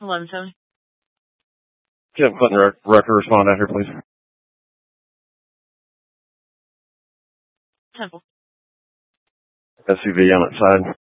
11-7. Jim Clinton, Wrecker, respond out here, please. Temple. SUV on its side.